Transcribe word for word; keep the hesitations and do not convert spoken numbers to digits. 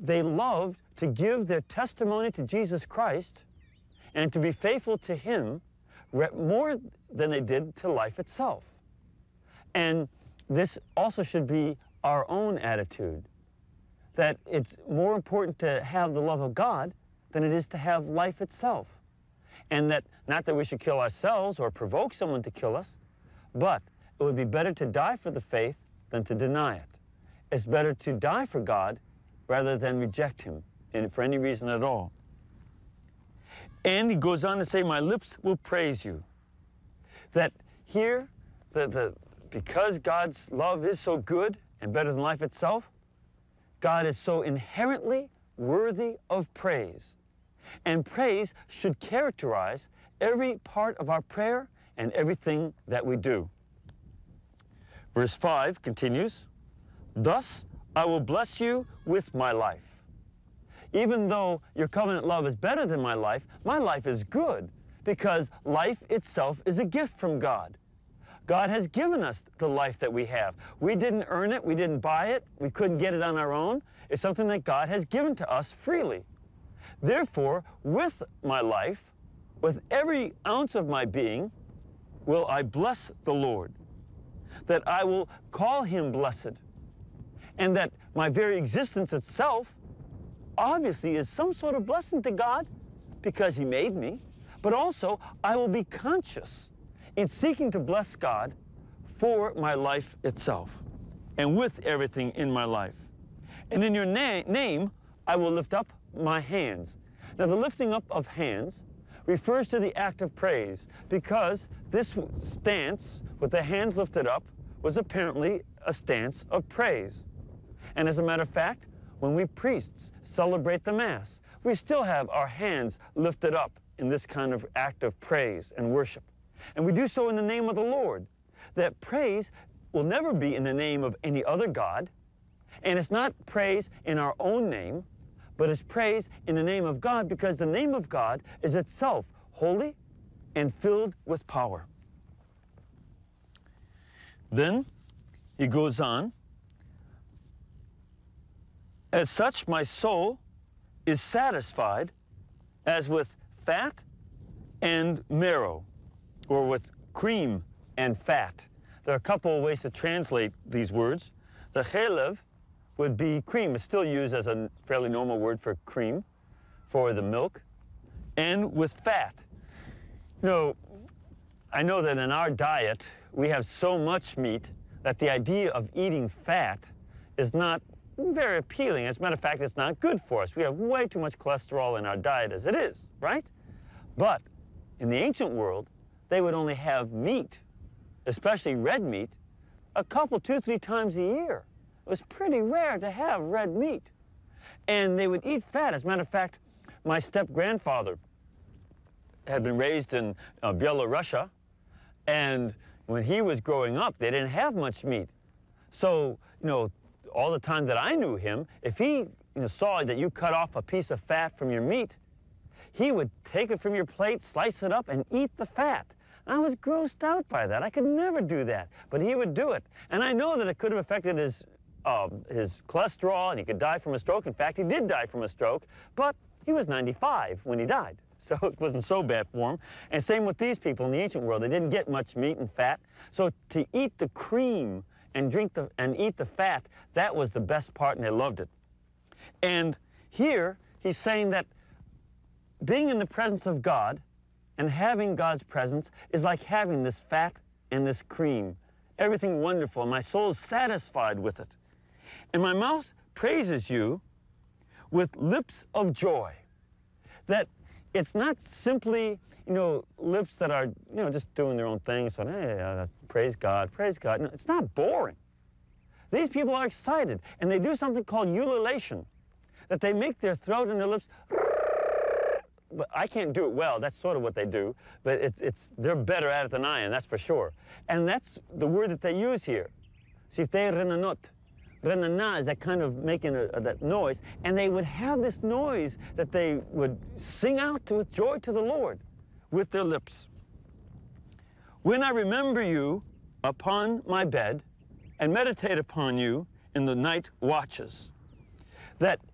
they loved to give their testimony to Jesus Christ and to be faithful to Him more than they did to life itself. And this also should be our own attitude, that it's more important to have the love of God than it is to have life itself. And that, not that we should kill ourselves or provoke someone to kill us, but it would be better to die for the faith than to deny it. It's better to die for God rather than reject Him, and for any reason at all. And he goes on to say, my lips will praise you. That here, the, the, because God's love is so good and better than life itself, God is so inherently worthy of praise. And praise should characterize every part of our prayer and everything that we do. Verse five continues, thus I will bless you with my life. Even though your covenant love is better than my life, my life is good because life itself is a gift from God. God has given us the life that we have. We didn't earn it, we didn't buy it, we couldn't get it on our own. It's something that God has given to us freely. Therefore, with my life, with every ounce of my being, will I bless the Lord, that I will call Him blessed, and that my very existence itself obviously is some sort of blessing to God because He made me, but also I will be conscious in seeking to bless God for my life itself and with everything in my life. And in your na name, I will lift up my hands. Now, the lifting up of hands refers to the act of praise because this stance with the hands lifted up was apparently a stance of praise. And as a matter of fact, when we priests celebrate the Mass, we still have our hands lifted up in this kind of act of praise and worship. And we do so in the name of the Lord. That praise will never be in the name of any other God, and it's not praise in our own name, but it's praise in the name of God because the name of God is itself holy and filled with power. Then he goes on, as such my soul is satisfied as with fat and marrow, or with cream and fat. There are a couple of ways to translate these words. The chelev would be cream. It's still used as a fairly normal word for cream, for the milk, and with fat. You know, I know that in our diet, we have so much meat that the idea of eating fat is not very appealing. As a matter of fact, it's not good for us. We have way too much cholesterol in our diet as it is, right? But in the ancient world, they would only have meat, especially red meat, a couple, two, three times a year. It was pretty rare to have red meat. And they would eat fat. As a matter of fact, my step-grandfather had been raised in uh, Belarus, and when he was growing up, they didn't have much meat. So, you know, all the time that I knew him, if he you know, saw that you cut off a piece of fat from your meat, he would take it from your plate, slice it up, and eat the fat. I was grossed out by that. I could never do that, but he would do it. And I know that it could have affected his, um, his cholesterol, and he could die from a stroke. In fact, he did die from a stroke, but he was ninety-five when he died, so it wasn't so bad for him. And same with these people in the ancient world. They didn't get much meat and fat, so to eat the cream and drink the, and eat the fat, that was the best part, and they loved it. And here, he's saying that being in the presence of God and having God's presence is like having this fat and this cream. Everything wonderful, and my soul is satisfied with it. And my mouth praises you with lips of joy. That it's not simply, you know, lips that are, you know, just doing their own thing, so, hey, uh, praise God, praise God. No, it's not boring. These people are excited, and they do something called ululation, that they make their throat and their lips, but I can't do it well. That's sort of what they do, but it's, it's, they're better at it than I am, that's for sure. And that's the word that they use here. Sifte renanot. Renana is that kind of making a, a, that noise, and they would have this noise that they would sing out to, with joy to the Lord with their lips. When I remember you upon my bed and meditate upon you in the night watches. That